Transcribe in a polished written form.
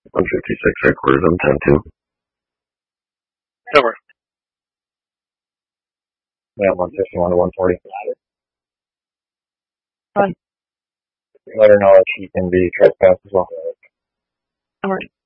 156 headquarters, I'm 10-2. Over. Yeah, 151 to 140. Fine. Let her know that she can be trespassed as well. Over.